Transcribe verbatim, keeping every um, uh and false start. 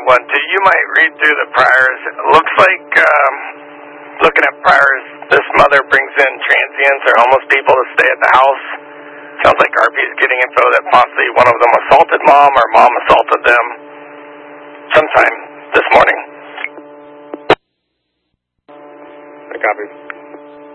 one too. You might read through the priors. It looks like, um, looking at priors, this mother brings in transients or homeless people to stay at the house. Sounds like R P's getting info that possibly one of them assaulted mom or mom assaulted them sometime this morning. I copy.